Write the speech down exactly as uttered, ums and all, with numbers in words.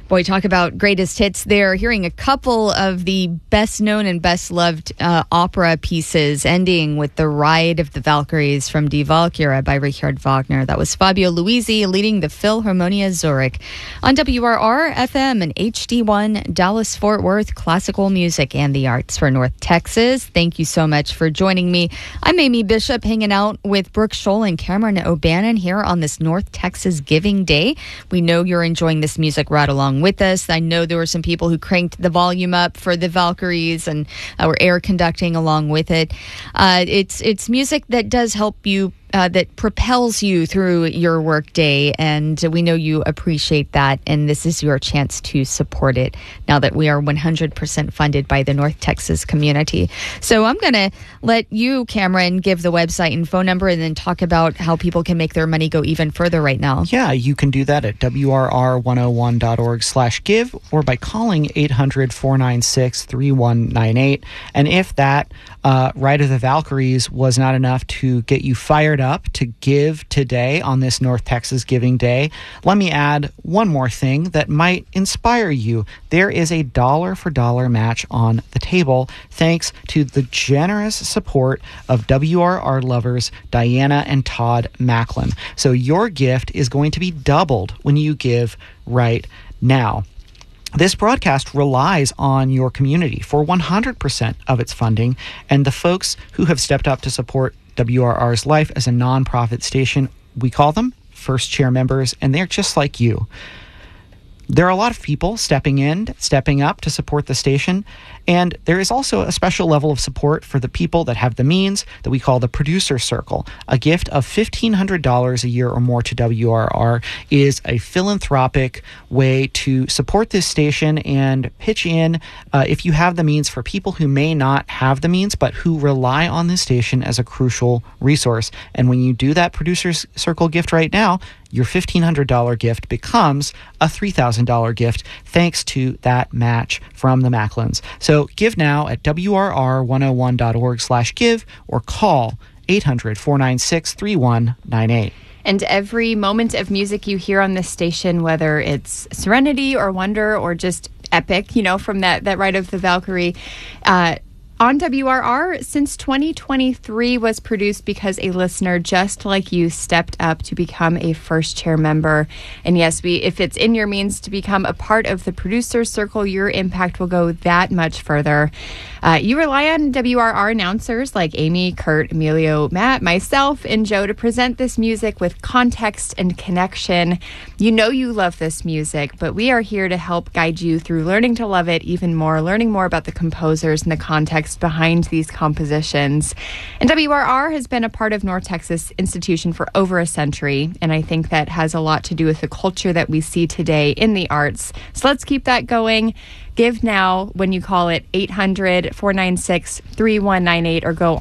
Boy, talk about greatest hits there. Hearing a couple of the best known and best loved uh, opera pieces, ending with The Ride of the Valkyries from Die Walküre by Richard Wagner. That was Fabio Luisi leading the Philharmonia Zurich. On W R R F M and H D one, Dallas Fort Worth, classical music and the arts for North Texas. Thank you so much for joining me. I'm Amy Bishop, hanging out with Brooke Scholl and Cameron O'Bannon here on this North Texas Giving Day. We know you're enjoying this music right along with us. I know there were some people who cranked the volume up for the Valkyries and uh, were air conducting along with it. Uh, it's it's music that does help you, uh, that propels you through your work day, and we know you appreciate that, and this is your chance to support it now that we are one hundred percent funded by the North Texas community. So I'm going to let you, Cameron, give the website and phone number and then talk about how people can make their money go even further right now. Yeah, you can do that at W R R one oh one dot org slash give or by calling eight hundred, four nine six, three one nine eight. And if that uh, Ride of the Valkyries was not enough to get you fired up to give today on this North Texas Giving Day, let me add one more thing that might inspire you. There is a dollar for dollar match on the table thanks to the generous support of W R R lovers Diana and Todd Macklin. So your gift is going to be doubled when you give right now. This broadcast relies on your community for one hundred percent of its funding, and the folks who have stepped up to support W R R's life as a nonprofit station, we call them first chair members, and they're just like you. There are a lot of people stepping in, stepping up to support the station, and there is also a special level of support for the people that have the means that we call the Producer Circle. A gift of fifteen hundred dollars a year or more to W R R is a philanthropic way to support this station and pitch in uh, if you have the means for people who may not have the means but who rely on this station as a crucial resource. And when you do that Producer Circle gift right now, your fifteen hundred dollars gift becomes a three thousand dollars gift thanks to that match from the Macklins. So give now at W R R one oh one dot org slash give or call eight hundred, four nine six, three one nine eight. And every moment of music you hear on this station, whether it's Serenity or Wonder or just epic, you know, from that, that Ride of the Valkyrie, uh, on W R R since twenty twenty-three was produced because a listener just like you stepped up to become a first chair member. And yes, we if it's in your means to become a part of the Producer Circle, your impact will go that much further. Uh, you rely on W R R announcers like Amy, Kurt, Emilio, Matt, myself, and Joe to present this music with context and connection. You know you love this music, but we are here to help guide you through learning to love it even more, learning more about the composers and the context behind these compositions. And W R R has been a part of North Texas Institution for over a century, and I think that has a lot to do with the culture that we see today in the arts. So let's keep that going. Give now when you call it eight hundred, four nine six, three one nine eight or go